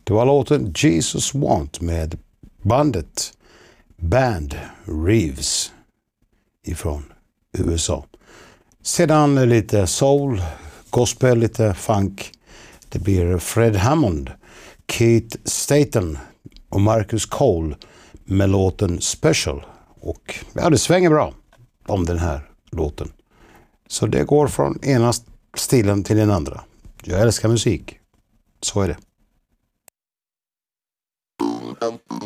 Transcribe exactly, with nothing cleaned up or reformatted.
Det var låten Jesus Want med bandet Band Reeves ifrån U S A. Sedan lite soul, gospel, lite funk. Det blir Fred Hammond, Keith Staton och Marcus Cole med låten Special. Och ja, det svänger bra om den här låten. Så det går från ena stilen till den andra. Jag älskar musik. Så är det.